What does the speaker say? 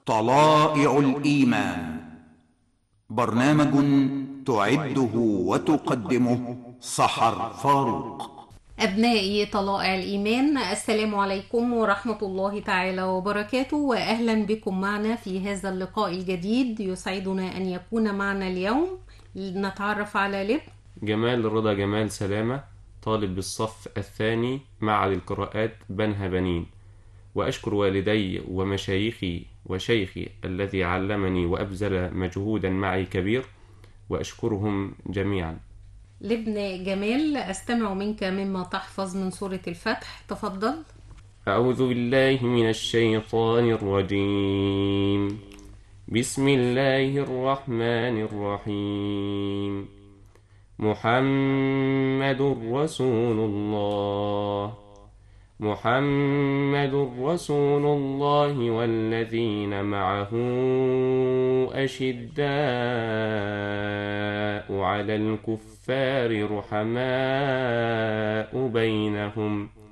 طلائع الإيمان، برنامج تعده وتقدمه سحر فاروق. أبنائي طلائع الإيمان، السلام عليكم ورحمة الله تعالى وبركاته، وأهلا بكم معنا في هذا اللقاء الجديد. يسعدنا أن يكون معنا اليوم نتعرف على جمال رضا جمال سلامة، طالب بالصف الثاني معهد القراءات بنها بنين. وأشكر والدي ومشايخي وشيخي الذي علمني وأبذل مجهودا معي كبير، وأشكرهم جميعا. لابن جمال. أستمع منك مما تحفظ من سورة الفتح، تفضل. أعوذ بالله من الشيطان الرجيم. بسم الله الرحمن الرحيم. محمد رسول الله. محمد رسول الله والذين معه أشداء على الكفار رحماء بينهم